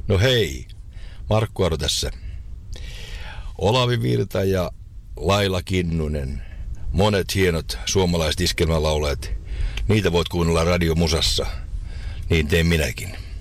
No hei, Markku Aro tässä. Olavi Virta ja Laila Kinnunen, monet hienot suomalaiset iskelmälaulajat, niitä voit kuunnella Radio Musassa. Niin teen minäkin.